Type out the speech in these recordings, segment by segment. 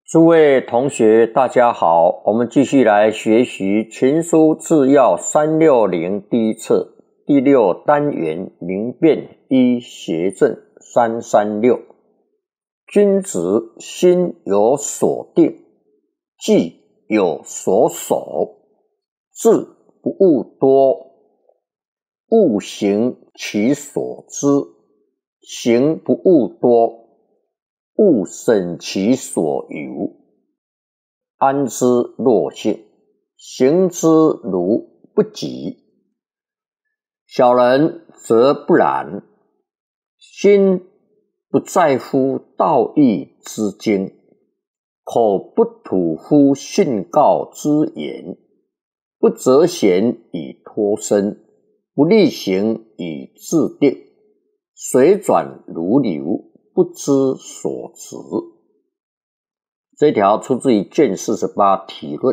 诸位同学，大家好，我们继续来学习《群书治要360》第一册第6单元明辨一邪正336。君子心有所定，计有所守，志不务多，务行其所知，行不务多，勿审其所由，安之若幸，行之如不及。小人则不然，心不在乎道义之经，口不吐乎训告之言，不择贤以脱身，不力行以自定，水转如流，不知所值。这一条出自于卷48体论。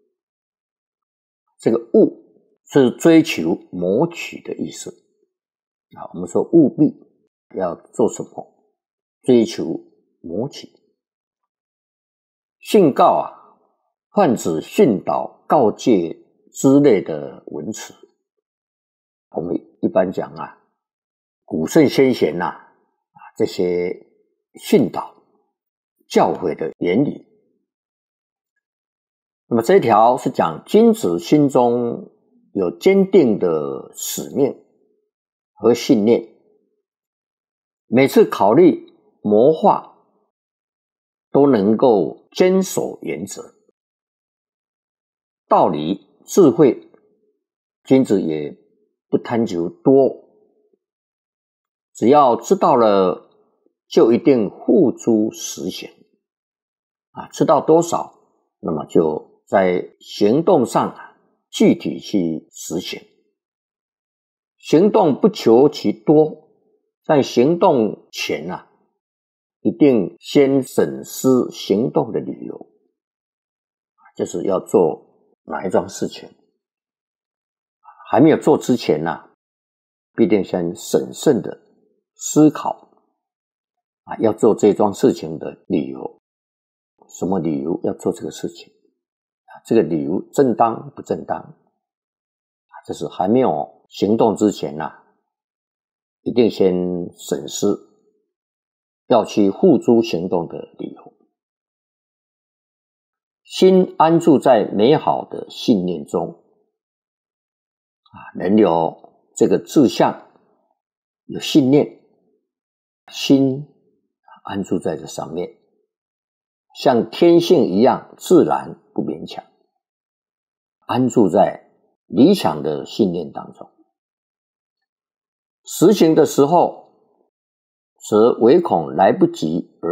这个务是追求谋取的意思。我们说务必要做什么？追求谋取。训告泛指训导、告诫之类的文词。我们一般讲古圣先贤这些训导教诲的原理。那么这一条是讲君子心中有坚定的使命和信念，每次考虑谋划都能够坚守原则，道理智慧君子也不贪求多，只要知道了就一定付诸实行知道多少，那么就在行动上具体去实行。行动不求其多，在行动前一定先审思行动的理由，就是要做哪一桩事情，还没有做之前必定先审慎的思考要做这桩事情的理由，什么理由要做这个事情，这个理由正当不正当，这是还没有行动之前一定先审视要去付诸行动的理由。心安住在美好的信念中能有这个志向，有信念，心安住在这上面，像天性一样自然不勉强，安住在理想的信念当中。实行的时候则唯恐来不及而